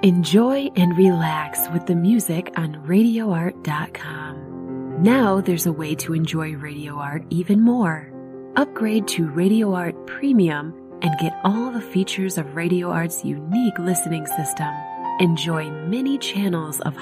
Enjoy and relax with the music on RadioArt.com. Now there's a way to enjoy Radio Art even more. Upgrade to Radio Art Premium and get all the features of Radio Art's unique listening system. Enjoy many channels of